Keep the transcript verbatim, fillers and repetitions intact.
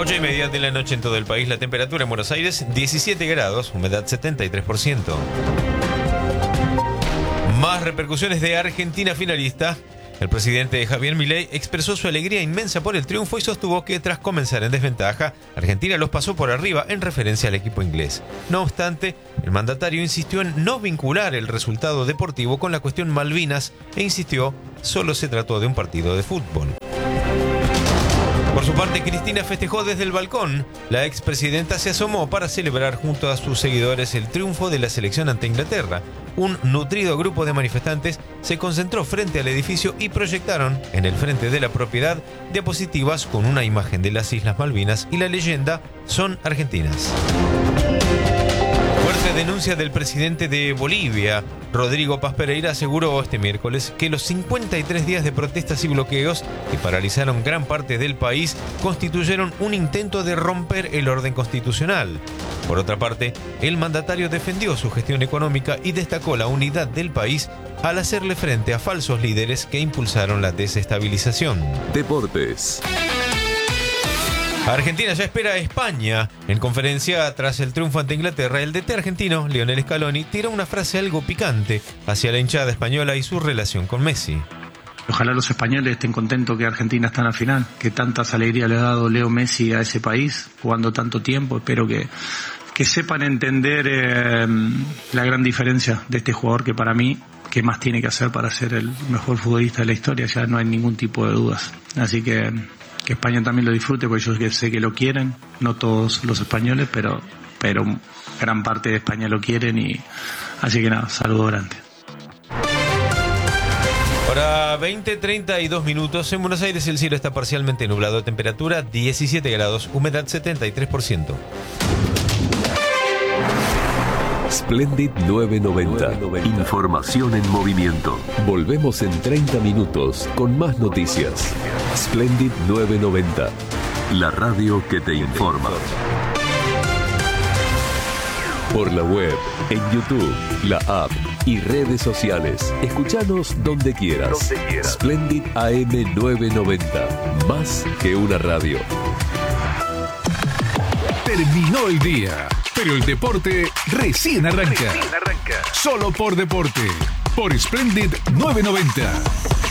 ocho y media de la noche en todo el país. La temperatura en Buenos Aires, diecisiete grados, humedad setenta y tres por ciento. Más repercusiones de Argentina finalista. El presidente Javier Milei expresó su alegría inmensa por el triunfo y sostuvo que tras comenzar en desventaja, Argentina los pasó por arriba en referencia al equipo inglés. No obstante, el mandatario insistió en no vincular el resultado deportivo con la cuestión Malvinas e insistió, solo se trató de un partido de fútbol. Por su parte, Cristina festejó desde el balcón. La expresidenta se asomó para celebrar junto a sus seguidores el triunfo de la selección ante Inglaterra. Un nutrido grupo de manifestantes se concentró frente al edificio y proyectaron en el frente de la propiedad diapositivas con una imagen de las Islas Malvinas y la leyenda "Son argentinas". Fuerte denuncia del presidente de Bolivia, Rodrigo Paz Pereira, aseguró este miércoles que los cincuenta y tres días de protestas y bloqueos que paralizaron gran parte del país constituyeron un intento de romper el orden constitucional. Por otra parte, el mandatario defendió su gestión económica y destacó la unidad del país al hacerle frente a falsos líderes que impulsaron la desestabilización. Deportes. Argentina ya espera a España. En conferencia tras el triunfo ante Inglaterra, el D T argentino, Lionel Scaloni, tiró una frase algo picante hacia la hinchada española y su relación con Messi. Ojalá los españoles estén contentos que Argentina está en la final, que tantas alegrías le ha dado Leo Messi a ese país, jugando tanto tiempo. Espero que, que sepan entender eh, la gran diferencia de este jugador, que para mí, ¿qué más tiene que hacer para ser el mejor futbolista de la historia? Ya no hay ningún tipo de dudas. Así que que España también lo disfrute, porque yo sé que lo quieren, no todos los españoles, pero, pero gran parte de España lo quieren, y así que nada, saludo grande. Ahora veinte, treinta y dos minutos. En Buenos Aires el cielo está parcialmente nublado, temperatura diecisiete grados, humedad setenta y tres por ciento. Splendid novecientos noventa. Información en movimiento. Volvemos en treinta minutos con más noticias. Splendid novecientos noventa. La radio que te informa. Por la web, en YouTube, la app y redes sociales. Escuchanos donde quieras. Donde quieras. Splendid A M novecientos noventa. Más que una radio. Terminó el día, pero el deporte recién arranca. Recién arranca. Solo por deporte. Por Splendid novecientos noventa.